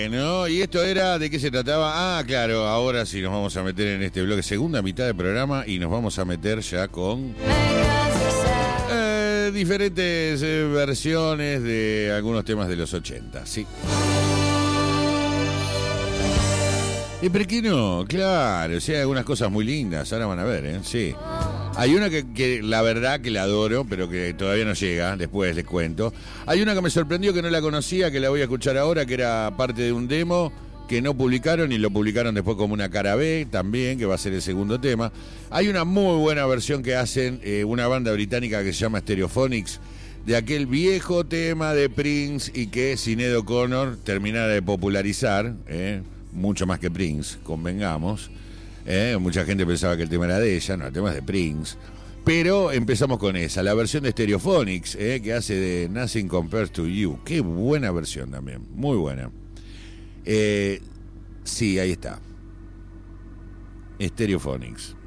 No, y esto era, ¿de qué se trataba? Ah, claro, ahora sí nos vamos a meter en este bloque, segunda mitad del programa, y nos vamos a meter ya con diferentes versiones de algunos temas de los 80, sí. ¿Y por qué no? Claro, sí, hay algunas cosas muy lindas, ahora van a ver, sí. Hay una que la verdad que la adoro, pero que todavía no llega, después les cuento. Hay una que me sorprendió, que no la conocía, que la voy a escuchar ahora, que era parte de un demo que no publicaron y lo publicaron después como una cara B también, que va a ser el segundo tema. Hay una muy buena versión que hacen una banda británica que se llama Stereophonics, de aquel viejo tema de Prince y que Sinéad O'Connor terminara de popularizar, mucho más que Prince, convengamos. Mucha gente pensaba que el tema era de ella, no, el tema es de Prince. Pero empezamos con esa, la versión de Stereophonics, que hace de Nothing Compares to You. Qué buena versión también, muy buena. Sí, ahí está. Stereophonics.